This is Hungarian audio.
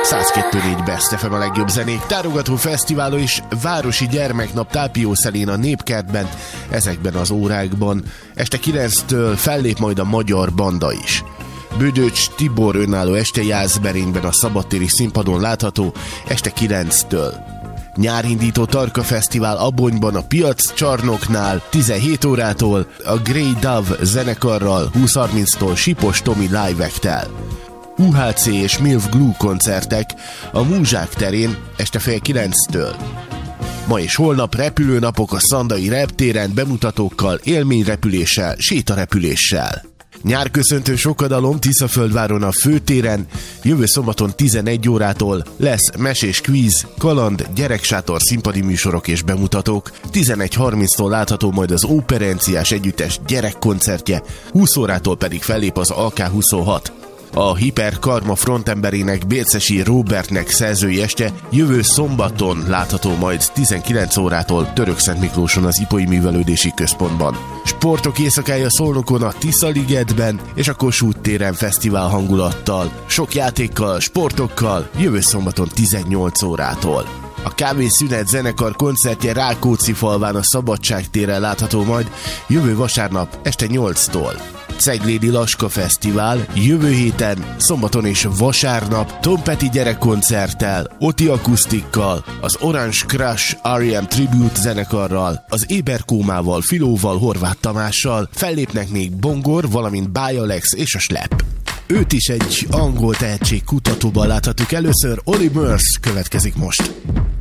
102.4 Best FM a legjobb zenék, tárogató fesztivál és városi gyermeknap Tápiószelén a Népkertben, ezekben az órákban. Este 9-től fellép majd a magyar banda is. Bödöcs Tibor önálló este Jászberényben a szabadtéri színpadon látható este 9-től. Nyárindító Tarka Fesztivál Abonyban a Piac csarnoknál 17 órától, a Grey Dove zenekarral 20:30-tól Sipos Tomi Live Act-tel. UHC és Milf Glue koncertek a Múzsák terén este fél 9-től. Ma és holnap repülőnapok a Szandai reptéren bemutatókkal, élményrepüléssel, sétarepüléssel. Nyárköszöntő sokadalom Tiszaföldváron a főtéren, jövő szombaton 11 órától lesz mesés kvíz, kaland, gyereksátor, színpadi műsorok és bemutatók. 11:30-tól látható majd az Óperenciás Együttes gyerekkoncertje, 20 órától pedig fellép az AK-26. A Hiperkarma frontemberének Bércesi Róbertnek szerzői este jövő szombaton látható majd 19 órától Törökszentmiklóson az Ipoly Művelődési Központban. Sportok éjszakája Szolnokon a Tiszaligetben és a Kossuth téren fesztivál hangulattal, sok játékkal, sportokkal jövő szombaton 18 órától. A Kávészünet zenekar koncertje Rákóczifalván a Szabadság téren látható majd jövő vasárnap este 8-tól. Ceglédi Laska Fesztivál jövő héten, szombaton és vasárnap Tom Petty gyerekkoncerttel, Oti akusztikkal, az Orange Crush R.E.M. Tribute zenekarral, az Éberkómával, Filóval, Horváth Tamással, fellépnek még Bongor, valamint Bájalex és a Slap. Őt is egy angol tehetség kutatóban láthatjuk először, Olly Murs következik most.